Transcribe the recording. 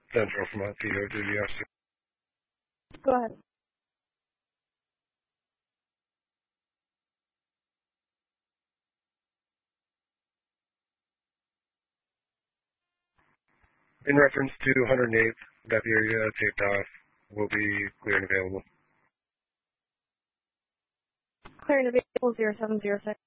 Central from TO to the FC. Go ahead. In reference to 108th, that the area taped off will be clear and available. Clear and available 0706.